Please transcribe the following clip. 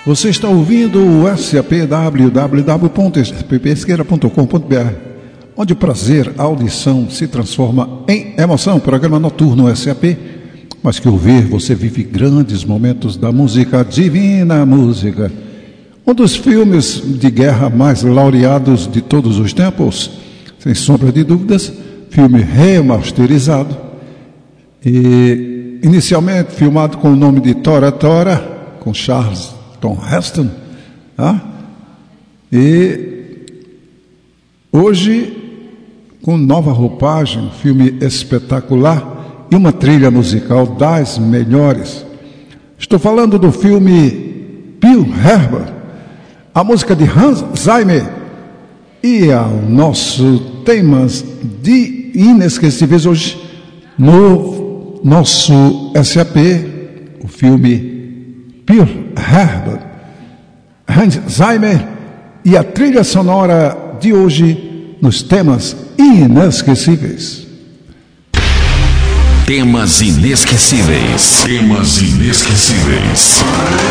Você está ouvindo o SAP www.spesqueira.com.br, onde o prazer, a audição se transforma em emoção. Programa noturno SAP, mas que ouvir você vive grandes momentos da música, divina música. Um dos filmes de guerra mais laureados de todos os tempos, sem sombra de dúvidas, filme remasterizado e inicialmente filmado com o nome de Tora Tora, com Charlton Heston, e hoje com nova roupagem, filme espetacular e uma trilha musical das melhores. Estou falando do filme Pearl Harbor, a música de Hans Zimmer e ao nosso temas de inesquecíveis hoje no nosso SAP, o filme Pearl Harbor, Hans Zimmer e a trilha sonora de hoje nos temas inesquecíveis. Temas inesquecíveis. Temas inesquecíveis.